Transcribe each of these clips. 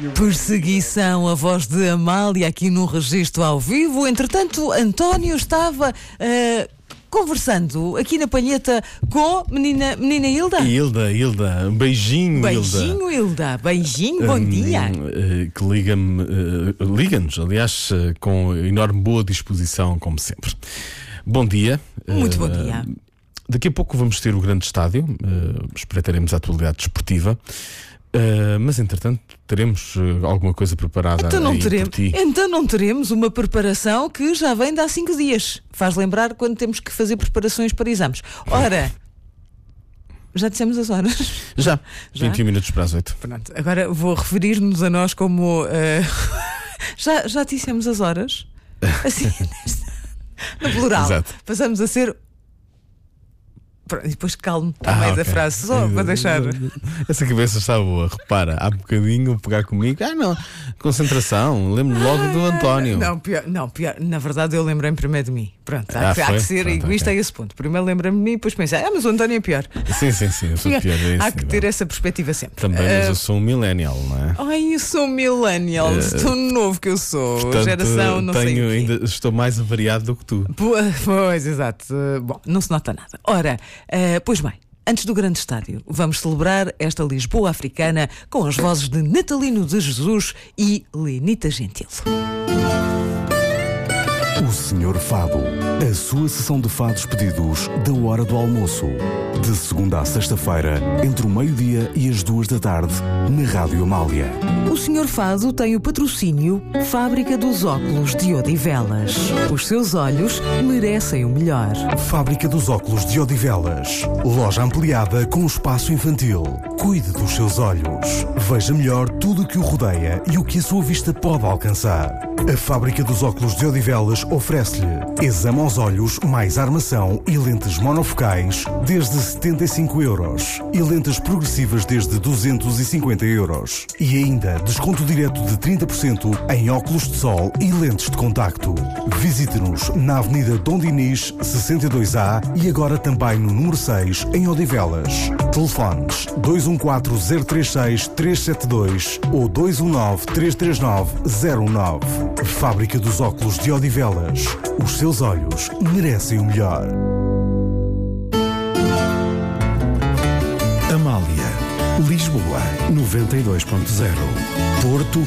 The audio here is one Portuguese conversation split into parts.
Perseguição, a voz de Amália aqui num registro ao vivo. Entretanto, António estava conversando aqui na Palheta com menina Hilda. Hilda, beijinho, Hilda. Beijinho, bom dia. Que liga-nos, aliás, com enorme boa disposição, como sempre. Bom dia. Muito bom dia. Daqui a pouco vamos ter o grande estádio, espreitaremos a atualidade desportiva. Mas entretanto teremos alguma coisa preparada por ti. Então não teremos uma preparação que já vem de há 5 dias. Faz lembrar quando temos que fazer preparações para exames. Ora, já dissemos as horas? Já? 21 minutos para as 8. Pronto, agora vou referir-nos a nós como já dissemos as horas? Assim, no plural. Exato. Passamos a ser. E depois calmo ao meio da frase, só para deixar. Essa cabeça está boa. Repara, há bocadinho pegar comigo. Não, concentração. Lembro-me logo do António. Não, pior. Na verdade, eu lembrei-me primeiro de mim. Pronto, há que ser egoísta a esse ponto. Primeiro lembrei-me de mim e depois pensei, mas o António é pior. Sim, eu sou pior. Há que ter essa perspectiva sempre. Também, mas eu sou um millennial, não é? Ai, eu sou um millennial, tão novo que eu sou. Portanto, geração, não sei. Ainda estou mais avariado do que tu. Pois, exato. Bom, não se nota nada. Ora, pois bem, antes do grande estádio, vamos celebrar esta Lisboa africana com as vozes de Natalino de Jesus e Lenita Gentil. O Senhor Fado, a sua sessão de fados pedidos da hora do almoço. De segunda à sexta-feira, entre o meio-dia e as 2 da tarde, na Rádio Amália. O Senhor Fado tem o patrocínio Fábrica dos Óculos de Odivelas. Os seus olhos merecem o melhor. Fábrica dos Óculos de Odivelas. Loja ampliada com espaço infantil. Cuide dos seus olhos. Veja melhor tudo o que o rodeia e o que a sua vista pode alcançar. A Fábrica dos Óculos de Odivelas oferece-lhe exame aos olhos mais armação e lentes monofocais desde 75€ e lentes progressivas desde 250€. E ainda desconto direto de 30% em óculos de sol e lentes de contacto. Visite-nos na Avenida Dom Dinis, 62A e agora também no número 6 em Odivelas. Telefones 214-036-372 ou 219-339-09. Fábrica dos Óculos de Odivelas. Os seus olhos merecem o melhor. Amália. Lisboa 92.0. Porto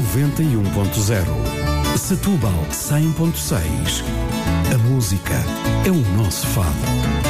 91.0. Setúbal 100.6. A música é o nosso fado.